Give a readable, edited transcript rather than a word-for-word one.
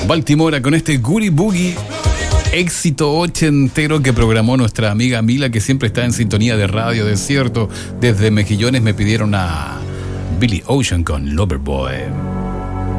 Baltimora con este Goody Boogie, éxito ochentero que programó nuestra amiga Mila, que siempre está en sintonía de Radio Desierto. Desde Mejillones me pidieron a Billy Ocean con Loverboy.